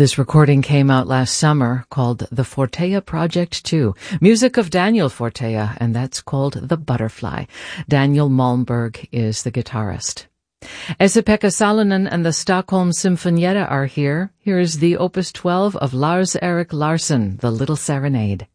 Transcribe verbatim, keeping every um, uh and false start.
This recording came out last summer, called The Fortea Project two. Music of Daniel Fortea, and that's called The Butterfly. Daniel Malmberg is the guitarist. Esa-Pekka Salonen and the Stockholm Symfonietta are here. Here is the Opus twelve of Lars Erik Larsson, The Little Serenade.